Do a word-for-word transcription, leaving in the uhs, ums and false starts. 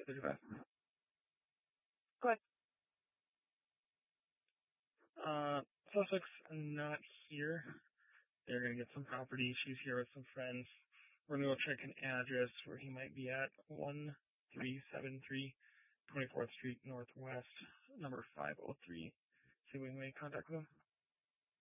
thirty-five. Go ahead. Uh, suspect's not here. They're going to get some property. She's here with some friends. We're going to go check an address where he might be at, one three seven three twenty-fourth Street Northwest, number five oh three. See if we can make contact with him.